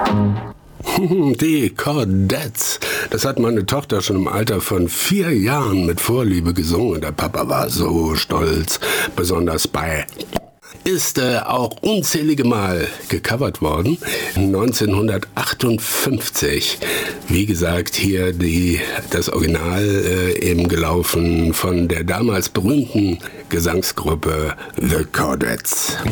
Die Chordettes, das hat meine Tochter schon im Alter von 4 Jahren mit Vorliebe gesungen und der Papa war so stolz, besonders bei ist auch unzählige Mal gecovert worden. 1958, wie gesagt, hier das Original eben gelaufen von der damals berühmten Gesangsgruppe The Chordettes.